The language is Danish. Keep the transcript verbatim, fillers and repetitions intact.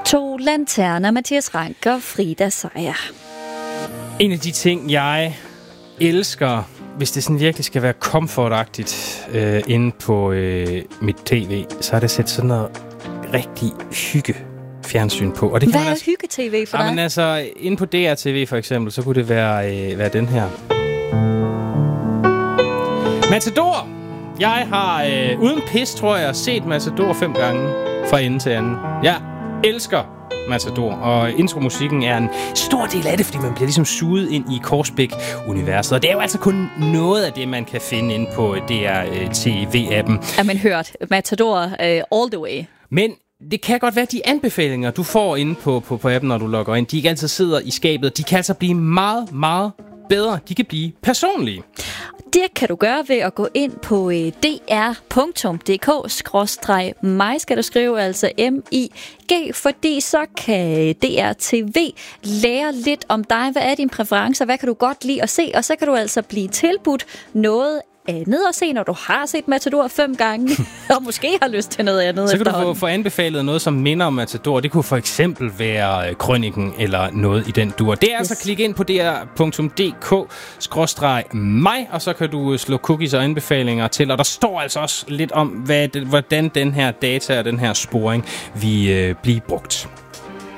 To lanterner, Mathias Rank og Frida Seier. En af de ting, jeg elsker, hvis det sådan virkelig skal være komfortagtigt øh, inde på øh, mit tv, så er det at sætte sådan noget rigtig hygge fjernsyn på. Og det kan Hvad er altså, hygge-tv for dig? Men altså, inde på D R T V for eksempel, så kunne det være, øh, være den her. Matador! Jeg har øh, uden pis, tror jeg, set Matador fem gange fra ende til anden. Jeg elsker Matador, og intromusikken er en stor del af det, fordi man bliver ligesom suget ind i Korsbæk-universet. Og det er jo altså kun noget af det, man kan finde inde på D R T V-appen. Ja, man hørt Matador uh, all the way. Men det kan godt være, at de anbefalinger, du får inde på, på, på appen, når du logger ind, de ikke altid sidder i skabet. De kan altså blive meget, meget bedre. De kan blive personlige. Det kan du gøre ved at gå ind på d r punktum d k skråstreg mig, skal du skrive, altså M I G, fordi så kan D R T V lære lidt om dig. Hvad er dine præferencer? Hvad kan du godt lide at se? Og så kan du altså blive tilbudt noget andet at se, når du har set Matador fem gange, og måske har lyst til noget andet. Så kan du få, få anbefalet noget, som minder om Matador. Det kunne for eksempel være øh, Krøniken eller noget i den dur. Det er yes. altså klik ind på d r punktum d k skråstreg mig, og så kan du slå cookies og anbefalinger til. Og der står altså også lidt om, hvad, hvordan den her data og den her sporing vil øh, blive brugt.